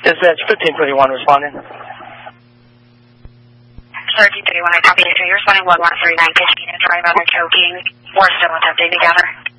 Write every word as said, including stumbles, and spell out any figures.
Dispatch fifteen thirty-one responding. thirteen thirty-one, I copy you. You're responding one one three nine fifteen and drive under choking. We're still in update together.